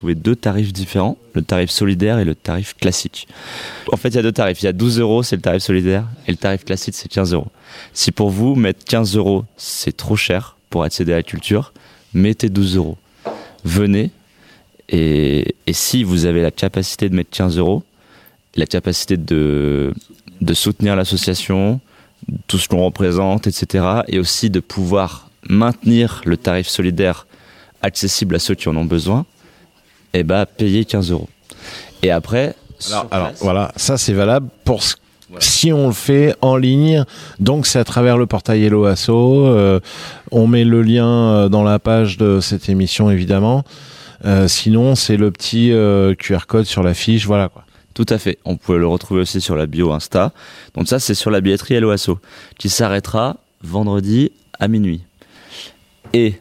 Vous avez 2 tarifs différents, le tarif solidaire et le tarif classique. En fait, il y a 2 tarifs. Il y a 12 €, c'est le tarif solidaire, et le tarif classique, c'est 15 €. Si pour vous, mettre 15 €, c'est trop cher pour accéder à la culture, mettez 12 €. Venez, et si vous avez la capacité de mettre 15 €, la capacité de soutenir l'association, tout ce qu'on représente, etc., et aussi de pouvoir maintenir le tarif solidaire accessible à ceux qui en ont besoin, eh ben, payez 15 €. Et après, alors voilà, ça c'est valable pour si on le fait en ligne, donc c'est à travers le portail Hello Asso. On met le lien dans la page de cette émission, évidemment. Sinon, c'est le petit QR code sur la fiche, voilà quoi. Tout à fait. On peut le retrouver aussi sur la bio Insta. Donc ça, c'est sur la billetterie Hello Asso, qui s'arrêtera vendredi à minuit. Et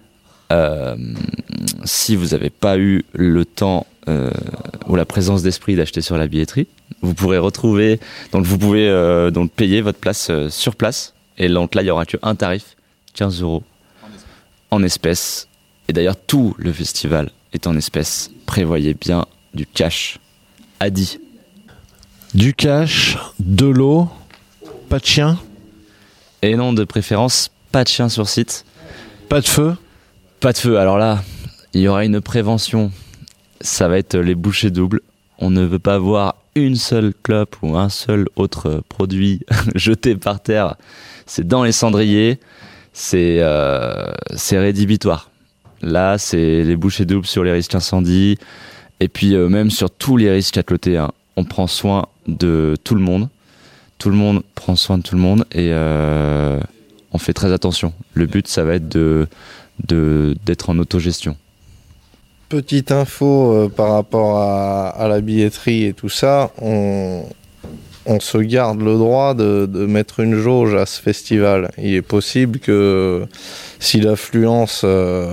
si vous n'avez pas eu le temps ou la présence d'esprit d'acheter sur la billetterie, vous pourrez retrouver, donc vous pouvez donc payer votre place sur place. Et donc là, il n'y aura qu'un tarif, 15 € en espèces. Et d'ailleurs, tout le festival est en espèces. Prévoyez bien du cash. Adi. Du cash, de l'eau, pas de chien. Et non, de préférence, pas de chien sur site. Pas de feu. Pas de feu. Alors là, il y aura une prévention. Ça va être les bouchées doubles. On ne veut pas voir une seule clope ou un seul autre produit jeté par terre. C'est dans les cendriers. C'est rédhibitoire. Là, c'est les bouchées doubles sur les risques incendie. Et puis même sur tous les risques à côté, hein. On prend soin de tout le monde. Tout le monde prend soin de tout le monde. Et on fait très attention. Le but, ça va être d'être en autogestion. Petite info par rapport à la billetterie et tout ça, on se garde le droit de mettre une jauge à ce festival. Il est possible que si l'affluence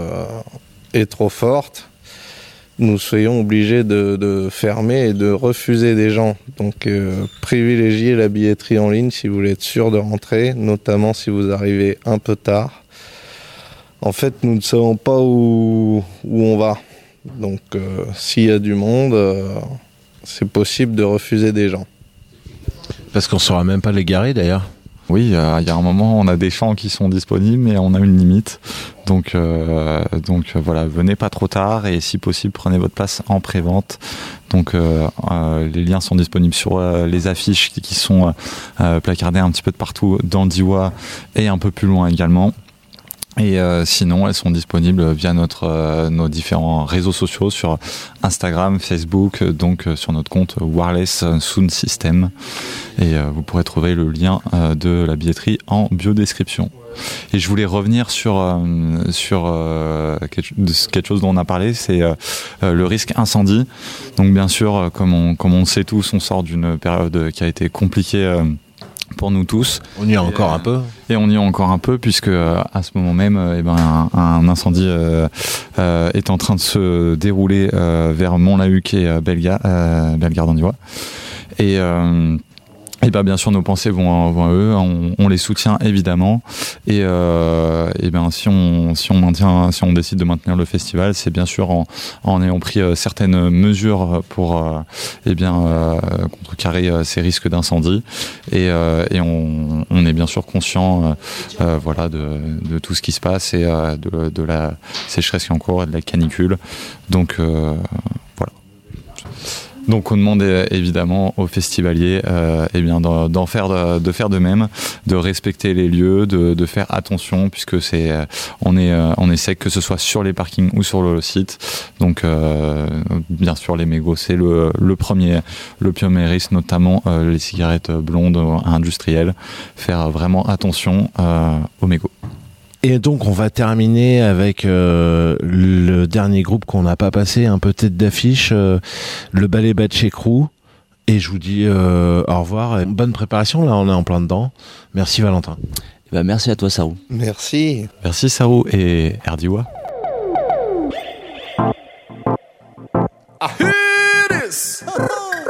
est trop forte, nous soyons obligés de fermer et de refuser des gens. Donc privilégiez la billetterie en ligne si vous voulez être sûr de rentrer, notamment si vous arrivez un peu tard. En fait, nous ne savons pas où on va. Donc s'il y a du monde, c'est possible de refuser des gens. Parce qu'on ne saura même pas les garer d'ailleurs. Oui, il y a un moment, on a des champs qui sont disponibles, mais on a une limite. Donc voilà, venez pas trop tard et si possible, prenez votre place en pré-vente. Donc les liens sont disponibles sur les affiches qui sont placardées un petit peu de partout dans le Diois et un peu plus loin également. Et sinon, elles sont disponibles via nos différents réseaux sociaux sur Instagram, Facebook, donc sur notre compte Wireless Sound System. Et vous pourrez trouver le lien de la billetterie en biodescription. Et je voulais revenir sur quelque chose dont on a parlé, c'est le risque incendie. Donc bien sûr, comme on le sait tous, on sort d'une période qui a été compliquée pour nous tous. On y est encore un peu. Et on y est encore un peu, puisque à ce moment même, un incendie est en train de se dérouler vers Montlahuc et Bellegarde-en-Diois. Et bien sûr, nos pensées vont à eux. On les soutient évidemment. Et si on décide de maintenir le festival, c'est bien sûr en ayant pris certaines mesures pour contrecarrer ces risques d'incendie. Et on est bien sûr conscient, de tout ce qui se passe et de la sécheresse qui est en cours et de la canicule. Donc voilà. Donc on demande évidemment aux festivaliers de faire de même, de respecter les lieux, de faire attention puisque on essaie que ce soit sur les parkings ou sur le site. Donc bien sûr les mégots c'est le premier risque, notamment les cigarettes blondes industrielles. Faire vraiment attention aux mégots. Et donc on va terminer avec le dernier groupe qu'on n'a pas passé, un peu tête d'affiche, le Ballet Batché Crew. Et je vous dis au revoir. Bonne préparation, là on est en plein dedans. Merci Valentin. Merci à toi Sarou. Merci. Merci Sarou et Erdiwa.